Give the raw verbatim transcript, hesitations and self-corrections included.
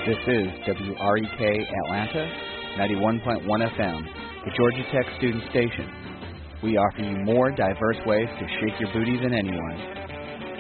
This is W R E K Atlanta, ninety-one point one F M, the Georgia Tech student station. We offer you more diverse ways to shake your booty than anyone.